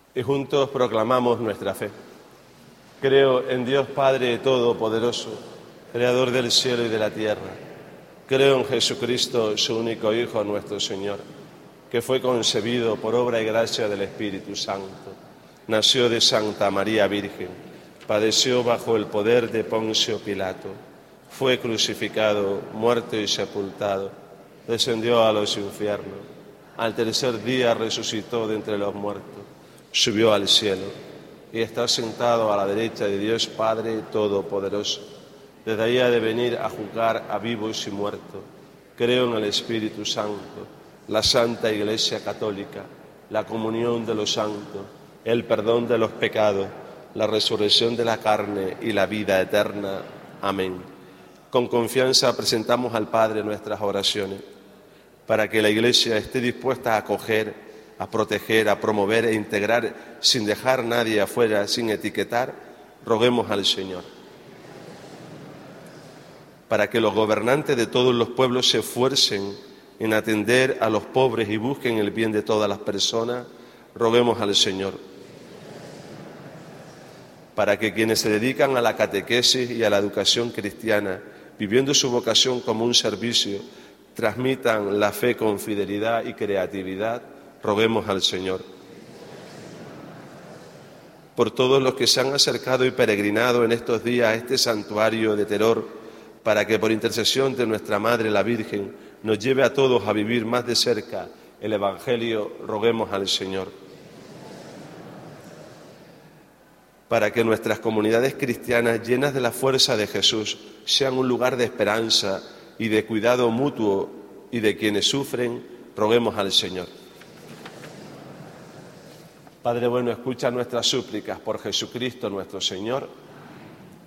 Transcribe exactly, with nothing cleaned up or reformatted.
y juntos proclamamos nuestra fe. Creo en Dios Padre Todopoderoso, Creador del cielo y de la tierra. Creo en Jesucristo, su único Hijo, nuestro Señor, que fue concebido por obra y gracia del Espíritu Santo. Nació de Santa María Virgen, padeció bajo el poder de Poncio Pilato, fue crucificado, muerto y sepultado, descendió a los infiernos, al tercer día resucitó de entre los muertos, subió al cielo y está sentado a la derecha de Dios Padre Todopoderoso. Desde ahí ha de venir a juzgar a vivos y muertos. Creo en el Espíritu Santo, la Santa Iglesia Católica, la comunión de los santos, el perdón de los pecados, la resurrección de la carne y la vida eterna. Amén. Con confianza presentamos al Padre nuestras oraciones, para que la Iglesia esté dispuesta a acoger, a proteger, a promover e integrar, sin dejar a nadie afuera, sin etiquetar. Roguemos al Señor. Para que los gobernantes de todos los pueblos se esfuercen en atender a los pobres y busquen el bien de todas las personas, roguemos al Señor. Para que quienes se dedican a la catequesis y a la educación cristiana, viviendo su vocación como un servicio, transmitan la fe con fidelidad y creatividad, roguemos al Señor. Por todos los que se han acercado y peregrinado en estos días a este santuario de Teror, para que por intercesión de nuestra Madre la Virgen nos lleve a todos a vivir más de cerca el Evangelio, roguemos al Señor. Para que nuestras comunidades cristianas, llenas de la fuerza de Jesús, sean un lugar de esperanza y de cuidado mutuo y de quienes sufren, roguemos al Señor. Padre bueno, escucha nuestras súplicas por Jesucristo nuestro Señor.